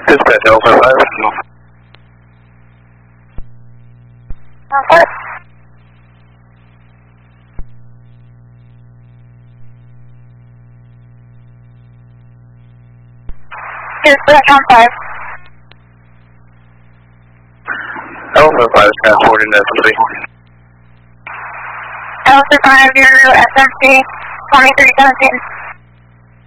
Dispatch Alpha 5. Okay. Dispatch on 5. Alpha 5 is transporting SMC. Alpha 5, your SMC 2317.